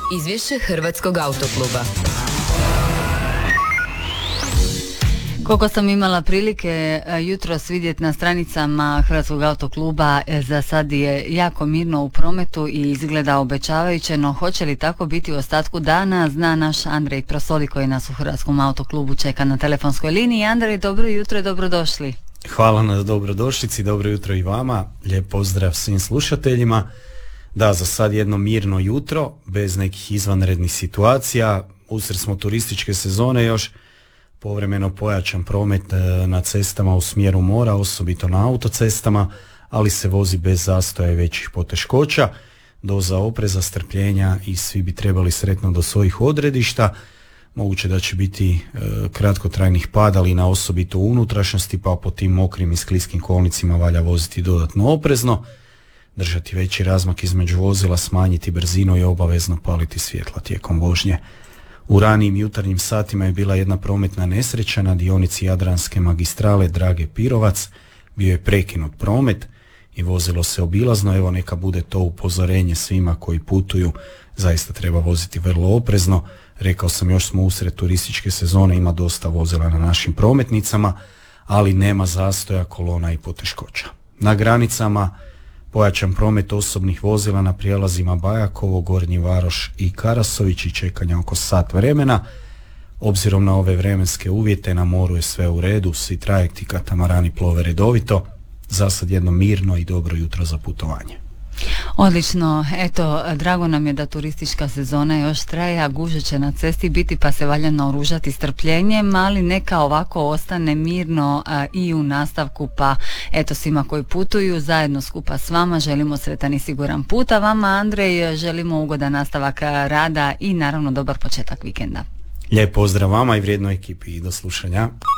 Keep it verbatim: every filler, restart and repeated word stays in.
Izvješće Hrvatskog autokluba. Koliko sam imala prilike jutros vidjeti na stranicama Hrvatskog autokluba, za sad je jako mirno u prometu i izgleda obećavajuće, no hoće li tako biti u ostatku dana, zna naš Andrej Prosoli koji nas u Hrvatskom autoklubu čeka na telefonskoj liniji. Andrej, dobro jutro i dobrodošli. Hvala na dobrodošlici, dobro jutro i vama, lijep pozdrav svim slušateljima. Da, za sad jedno mirno jutro, bez nekih izvanrednih situacija, usred smo turističke sezone još, povremeno pojačan promet na cestama u smjeru mora, osobito na autocestama, ali se vozi bez zastoja i većih poteškoća. Doza opreza, strpljenja i svi bi trebali sretno do svojih odredišta. Moguće da će biti e, kratkotrajnih padalina, osobito u unutrašnjosti, pa po tim mokrim i skliskim kolnicima valja voziti dodatno oprezno, držati veći razmak između vozila, smanjiti brzinu i obavezno paliti svjetla tijekom vožnje. U ranijim jutarnjim satima je bila jedna prometna nesreća na dionici Jadranske magistrale Drage Pirovac, bio je prekinut promet i vozilo se obilazno. Evo, neka bude to upozorenje svima koji putuju, zaista treba voziti vrlo oprezno. Rekao sam, još smo usred turističke sezone, ima dosta vozila na našim prometnicama, ali nema zastoja, kolona i poteškoća. Na granicama pojačan promet osobnih vozila na prijelazima Bajakovo, Gornji Varoš i Karasović i čekanja oko sat vremena. Obzirom na ove vremenske uvjete, na moru je sve u redu, svi trajekti katamarani plove redovito. Za sad jedno mirno i dobro jutro za putovanje. Odlično, eto, drago nam je da turistička sezona još traje, a gužve će na cesti biti, pa se valja naoružati strpljenjem, ali neka ovako ostane mirno a, i u nastavku, pa eto, svima koji putuju zajedno skupa s vama želimo sretan i siguran put, a vama, Andrej, želimo ugodan nastavak rada i naravno dobar početak vikenda. Lijep pozdrav vama i vrijednoj ekipi i do slušanja.